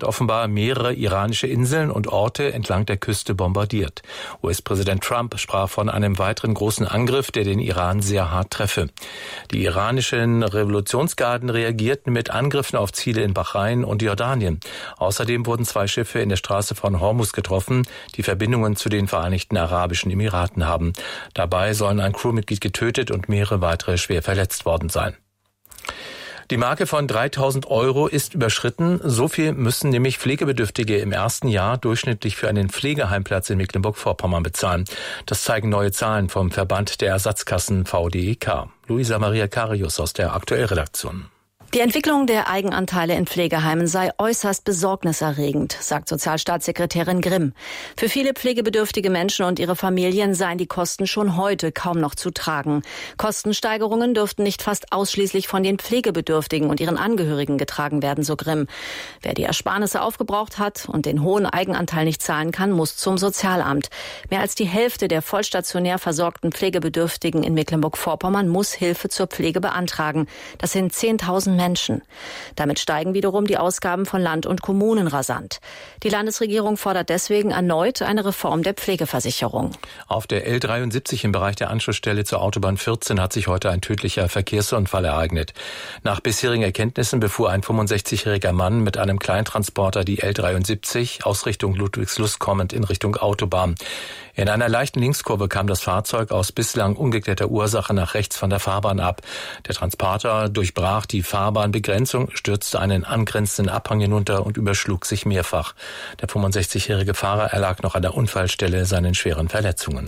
hat offenbar mehrere iranische Inseln und Orte entlang der Küste bombardiert. US-Präsident Trump sprach von einem weiteren großen Angriff, der den Iran sehr hart treffe. Die iranischen Revolutionsgarden reagierten mit Angriffen auf Ziele in Bahrain und Jordanien. Außerdem wurden 2 Schiffe in der Straße von Hormuz getroffen, die Verbindungen zu den Vereinigten Arabischen Emiraten haben. Dabei sollen ein Crewmitglied getötet und mehrere weitere schwer verletzt worden sein. Die Marke von 3.000 € ist überschritten. So viel müssen nämlich Pflegebedürftige im ersten Jahr durchschnittlich für einen Pflegeheimplatz in Mecklenburg-Vorpommern bezahlen. Das zeigen neue Zahlen vom Verband der Ersatzkassen VDEK. Luisa Maria Karius aus der Aktuellredaktion. Die Entwicklung der Eigenanteile in Pflegeheimen sei äußerst besorgniserregend, sagt Sozialstaatssekretärin Grimm. Für viele pflegebedürftige Menschen und ihre Familien seien die Kosten schon heute kaum noch zu tragen. Kostensteigerungen dürften nicht fast ausschließlich von den Pflegebedürftigen und ihren Angehörigen getragen werden, so Grimm. Wer die Ersparnisse aufgebraucht hat und den hohen Eigenanteil nicht zahlen kann, muss zum Sozialamt. Mehr als die Hälfte der vollstationär versorgten Pflegebedürftigen in Mecklenburg-Vorpommern muss Hilfe zur Pflege beantragen. Das sind 10.000 Menschen. Damit steigen wiederum die Ausgaben von Land und Kommunen rasant. Die Landesregierung fordert deswegen erneut eine Reform der Pflegeversicherung. Auf der L73 im Bereich der Anschlussstelle zur Autobahn 14 hat sich heute ein tödlicher Verkehrsunfall ereignet. Nach bisherigen Erkenntnissen befuhr ein 65-jähriger Mann mit einem Kleintransporter die L73 aus Richtung Ludwigslust kommend in Richtung Autobahn. In einer leichten Linkskurve kam das Fahrzeug aus bislang ungeklärter Ursache nach rechts von der Fahrbahn ab. Der Transporter durchbrach die Fahrbahnbegrenzung, stürzte einen angrenzenden Abhang hinunter und überschlug sich mehrfach. Der 65-jährige Fahrer erlag noch an der Unfallstelle seinen schweren Verletzungen.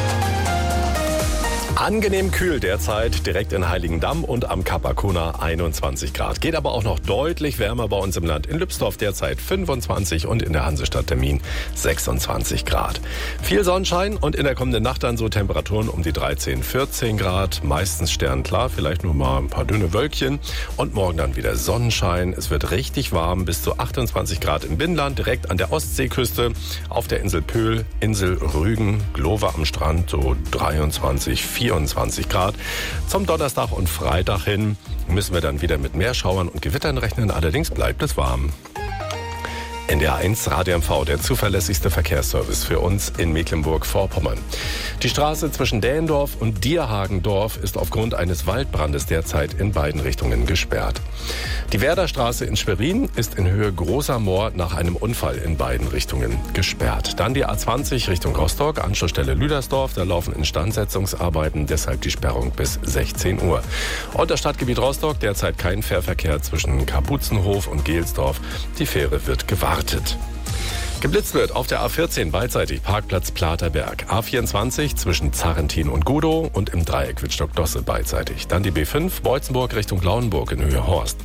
Angenehm kühl derzeit, direkt in Heiligendamm und am Kap Arkona 21 Grad. Geht aber auch noch deutlich wärmer bei uns im Land. In Lübsdorf derzeit 25 und in der Hansestadt Termin 26 Grad. Viel Sonnenschein und in der kommenden Nacht dann so Temperaturen um die 13, 14 Grad. Meistens sternklar, vielleicht nur mal ein paar dünne Wölkchen. Und morgen dann wieder Sonnenschein. Es wird richtig warm, bis zu 28 Grad im Binnenland, direkt an der Ostseeküste. Auf der Insel Pöhl, Insel Rügen, Glover am Strand so 23, 24 Grad. Zum Donnerstag und Freitag hin müssen wir dann wieder mit mehr Schauern und Gewittern rechnen. Allerdings bleibt es warm. NDR 1 Radio MV, der zuverlässigste Verkehrsservice für uns in Mecklenburg-Vorpommern. Die Straße zwischen Dähendorf und Dierhagendorf ist aufgrund eines Waldbrandes derzeit in beiden Richtungen gesperrt. Die Werderstraße in Schwerin ist in Höhe Großer Moor nach einem Unfall in beiden Richtungen gesperrt. Dann die A20 Richtung Rostock, Anschlussstelle Lüdersdorf. Da laufen Instandsetzungsarbeiten, deshalb die Sperrung bis 16 Uhr. Und das Stadtgebiet Rostock, derzeit kein Fährverkehr zwischen Kapuzenhof und Gelsdorf. Die Fähre wird gewartet. Geblitzt wird auf der A14 beidseitig Parkplatz Platerberg. A24 zwischen Zarrentin und Gudow und im Dreieck Wittstock-Dosse beidseitig. Dann die B5 Beutzenburg Richtung Lauenburg in Höhe Horst.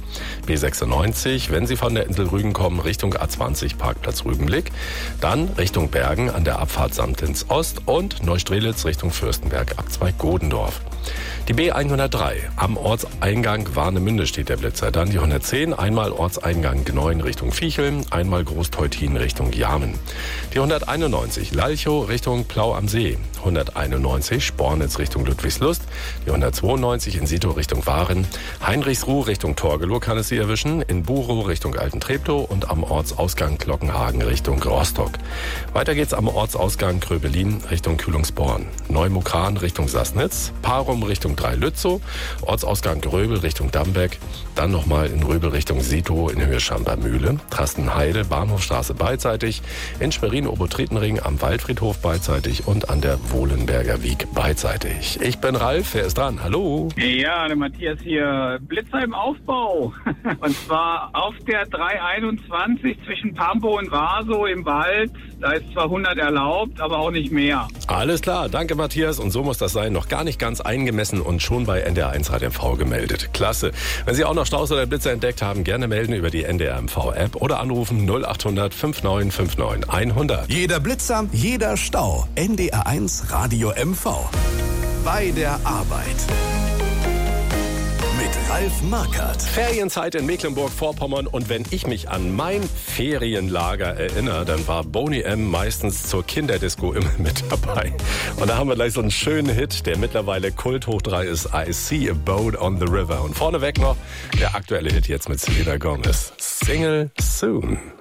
B96, wenn Sie von der Insel Rügen kommen, Richtung A20 Parkplatz Rügenblick. Dann Richtung Bergen an der Abfahrt Samtens Ost und Neustrelitz Richtung Fürstenberg Abzweig Godendorf. Die B103 am Ortseingang Warnemünde steht der Blitzer. Dann die 110, einmal Ortseingang Gneuen Richtung Viecheln, einmal Großteutin Richtung Jarmen. Die 191 Lalchow Richtung Plau am See. 191 Spornitz Richtung Ludwigslust. Die 192 in Sito Richtung Waren. Heinrichsruh Richtung Torgelow kann es Sie erwischen. In Burow Richtung Alten Treptow und am Ortsausgang Glockenhagen Richtung Rostock. Weiter geht's am Ortsausgang Kröbelin Richtung Kühlungsborn. Neumukran Richtung Sassnitz. Parum Richtung Drei-Lützow. Ortsausgang Gröbel Richtung Dambeck. Dann nochmal in Röbel Richtung Sito in Höhe Schambermühle. Trastenheide Bahnhofstraße beidseitig. In Schwerin Obertrietenring am Waldfriedhof beidseitig und an der Wohlenberger Wiek beidseitig. Ich bin Ralf, wer ist dran? Hallo. Ja, der Matthias hier. Blitzer im Aufbau. Und zwar auf der 321 zwischen Pampo und Vaso im Wald. Da ist zwar 100 erlaubt, aber auch nicht mehr. Alles klar, danke Matthias. Und so muss das sein. Noch gar nicht ganz eingemessen und schon bei NDR 1 Radio MV gemeldet. Klasse. Wenn Sie auch noch Staus oder Blitzer entdeckt haben, gerne melden über die NDR MV App oder anrufen 0800 5959 100. Jeder Blitzer, jeder Stau. NDR 1 Radio MV. Bei der Arbeit. Mit Ralf Markert. Ferienzeit in Mecklenburg-Vorpommern und wenn ich mich an mein Ferienlager erinnere, dann war Boney M. meistens zur Kinderdisco immer mit dabei. Und da haben wir gleich so einen schönen Hit, der mittlerweile Kult hoch 3 ist, I See a Boat on the River. Und vorneweg noch der aktuelle Hit jetzt mit Selena Gomez, Single Soon.